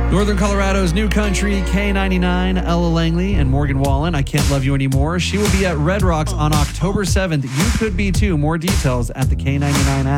Northern Colorado's New Country, K99, Ella Langley, and Morgan Wallen, I Can't Love You Anymore. She will be at Red Rocks on October 7th. You could be too. More details at the K99 app.